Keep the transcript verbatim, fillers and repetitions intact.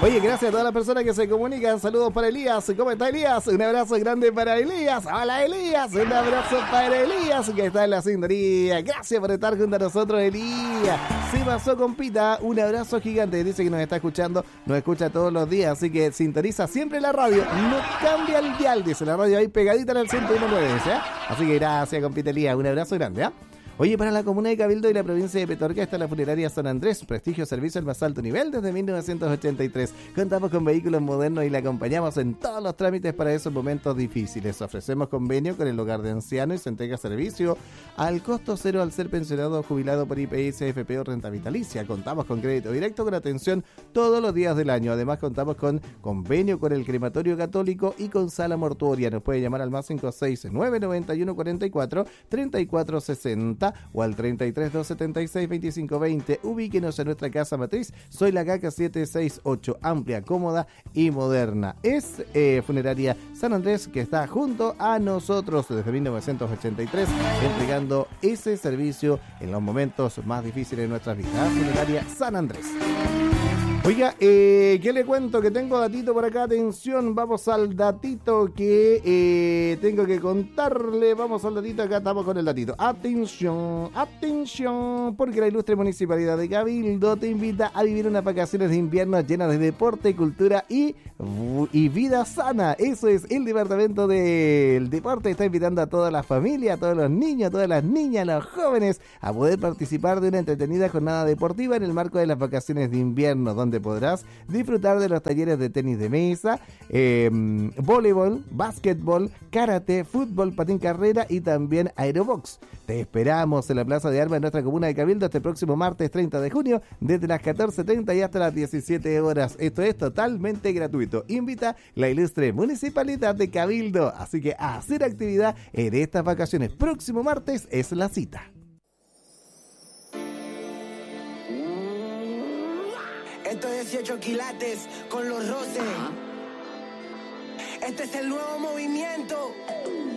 Oye, gracias a todas las personas que se comunican. Saludos para Elías. ¿Cómo está Elías? Un abrazo grande para Elías. Hola Elías. Un abrazo para Elías que está en la sintonía. Gracias por estar junto a nosotros, Elías. Se pasó con Pita. Un abrazo gigante. Dice que nos está escuchando. Nos escucha todos los días. Así que sintoniza siempre la radio. No cambia el dial. Dice la radio ahí pegadita en el ciento uno punto nueve. ¿eh? Así que gracias, compita Elías. Un abrazo grande. ¿eh? Oye, para la comuna de Cabildo y la provincia de Petorca está la funeraria San Andrés, prestigio servicio al más alto nivel desde mil novecientos ochenta y tres. Contamos con vehículos modernos y la acompañamos en todos los trámites para esos momentos difíciles. Ofrecemos convenio con el hogar de ancianos y se entrega servicio al costo cero al ser pensionado o jubilado por I P S, A F P o renta vitalicia. Contamos con crédito directo con atención todos los días del año. Además, contamos con convenio con el crematorio católico y con sala mortuoria. Nos puede llamar al más cinco seis nueve nueve uno cuatro cuatro tres cuatro seis cero o al treinta y tres, doscientos setenta y seis, veinticinco veinte. Ubíquenos en nuestra casa matriz. Soy la Caca siete seis ocho, amplia, cómoda y moderna. Es eh, Funeraria San Andrés, que está junto a nosotros desde mil novecientos ochenta y tres, entregando ese servicio en los momentos más difíciles de nuestras vidas. Funeraria San Andrés. Oiga, eh, ¿qué le cuento? Que tengo datito por acá, atención, vamos al datito que eh, tengo que contarle, vamos al datito, acá estamos con el datito. Atención, atención, porque la ilustre Municipalidad de Cabildo te invita a vivir unas vacaciones de invierno llenas de deporte, cultura y, y vida sana. Eso es, el Departamento del Deporte está invitando a toda la familia, a todos los niños, a todas las niñas, a los jóvenes, a poder participar de una entretenida jornada deportiva en el marco de las vacaciones de invierno, donde podrás disfrutar de los talleres de tenis de mesa, eh, voleibol, básquetbol, karate, fútbol, patín carrera y también aerobox. Te esperamos en la Plaza de Armas de nuestra comuna de Cabildo este próximo martes treinta de junio desde las catorce treinta y hasta las diecisiete horas. Esto es totalmente gratuito. Invita la ilustre Municipalidad de Cabildo. Así que a hacer actividad en estas vacaciones. Próximo martes es la cita. Estos dieciocho quilates con los roces. Este es el nuevo movimiento.